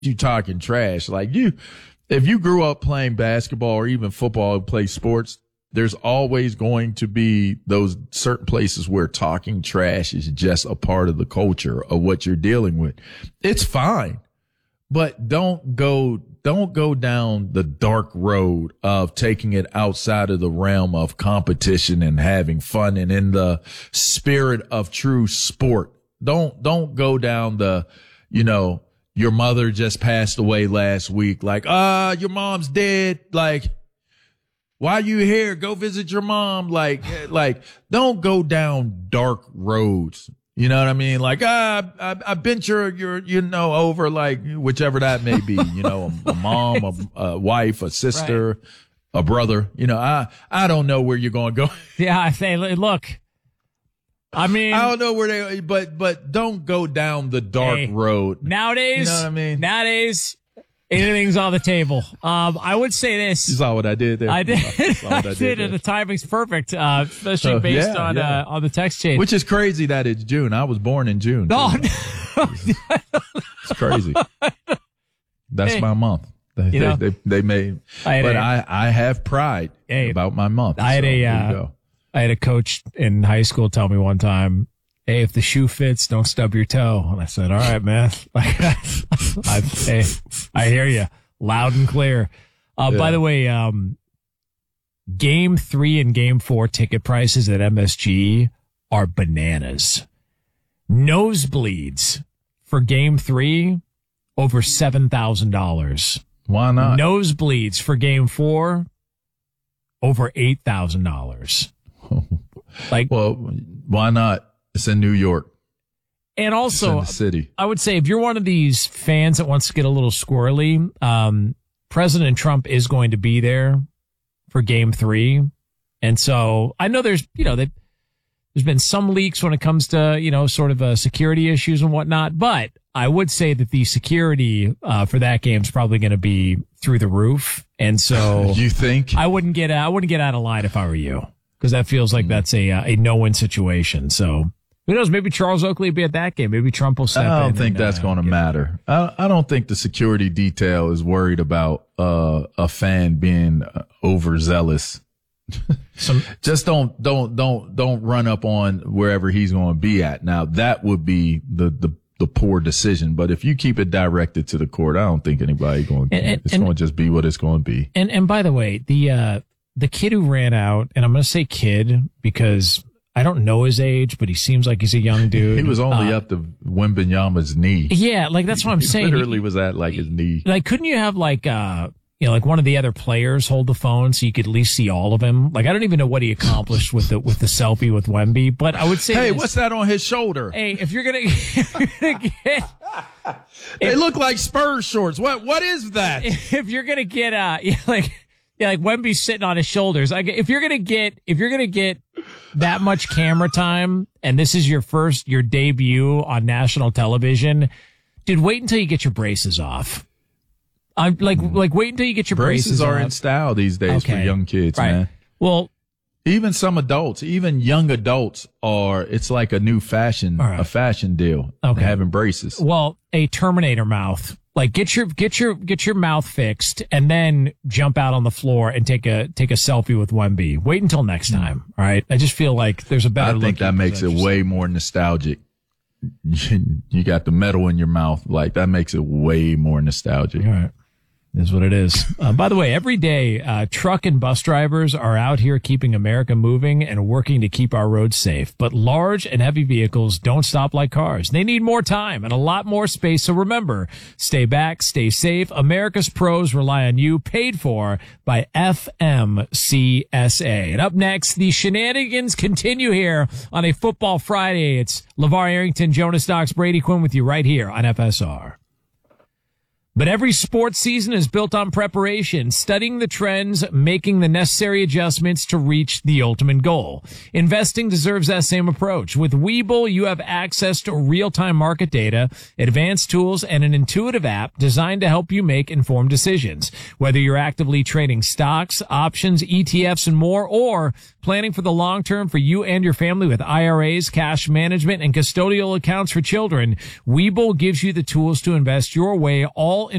you talking trash. Like if you grew up playing basketball or even football and play sports, there's always going to be those certain places where talking trash is just a part of the culture of what you're dealing with. It's fine, but don't go down the dark road of taking it outside of the realm of competition and having fun and in the spirit of true sport. Don't go down the, your mother just passed away last week. Like, your mom's dead. Like, why are you here? Go visit your mom. Like, don't go down dark roads. You know what I mean? Like, I bent your, over, like, whichever that may be, a mom, a wife, a sister, right, a brother. I don't know where you're going to go. Yeah, I say, look, I mean, I don't know where but don't go down the dark road. Nowadays, you know what I mean? Nowadays, anything's on the table. I would say this. You saw what I did there? I did. I did, and the timing's perfect, especially based on the text chain. Which is crazy that it's June. I was born in June. No, it's crazy. That's my month. They made, I have pride about my month. I had a coach in high school tell me one time, "Hey, if the shoe fits, don't stub your toe." And I said, "All right, man." I hear you loud and clear. By the way, Game 3 and Game 4 ticket prices at MSG are bananas. Nosebleeds for Game 3 over $7,000. Why not? Nosebleeds for Game 4 over $8,000. Well, why not? It's in New York. And also, it's in the city. I would say if you're one of these fans that wants to get a little squirrely, President Trump is going to be there for Game 3. And so I know there's been some leaks when it comes to, sort of security issues and whatnot. But I would say that the security for that game is probably going to be through the roof. And so you think I wouldn't get out of line if I were you, because that feels like that's a no-win situation. So who knows? Maybe Charles Oakley will be at that game. Maybe Trump will step in. I don't think that's going to matter. I don't think the security detail is worried about a fan being overzealous. Just don't run up on wherever he's going to be at. Now that would be the poor decision. But if you keep it directed to the court, I don't think anybody going to. It's going to just be what it's going to be. And by the way, the kid who ran out, and I'm going to say kid because I don't know his age, but he seems like he's a young dude. He was only up to Wembanyama's knee. Yeah, like that's what I'm saying. He literally was at like his knee. Like, couldn't you have like like one of the other players hold the phone so you could at least see all of him? Like, I don't even know what he accomplished with the selfie with Wemby, but I would say, hey, what's that on his shoulder? Hey, if you're gonna get, they look like Spurs shorts. What is that? If you're gonna get like Wemby's sitting on his shoulders. Like, if you're gonna get that much camera time, and this is your debut on national television, dude, wait until you get your braces off. I'm like wait until you get your braces are off. In style these days for young kids, right, man. Well, even some adults, even young adults it's like a new fashion, a fashion deal. Okay. Having braces. Well, a Terminator mouth. Like, get your mouth fixed and then jump out on the floor and take a selfie with Wemby. Wait until next time. All right. I just feel like there's a better look. I think that makes it way more nostalgic. You got the metal in your mouth. Like, that makes it way more nostalgic. All right. Is what it is. By the way, every day, truck and bus drivers are out here keeping America moving and working to keep our roads safe. But large and heavy vehicles don't stop like cars. They need more time and a lot more space. So remember, stay back, stay safe. America's pros rely on you, paid for by FMCSA. And up next, the shenanigans continue here on a Football Friday. It's LeVar Arrington, Jonas Knox, Brady Quinn with you right here on FSR. But every sports season is built on preparation, studying the trends, making the necessary adjustments to reach the ultimate goal. Investing deserves that same approach. With Webull, you have access to real-time market data, advanced tools, and an intuitive app designed to help you make informed decisions. Whether you're actively trading stocks, options, ETFs, and more, or planning for the long term for you and your family with IRAs, cash management, and custodial accounts for children, Webull gives you the tools to invest your way all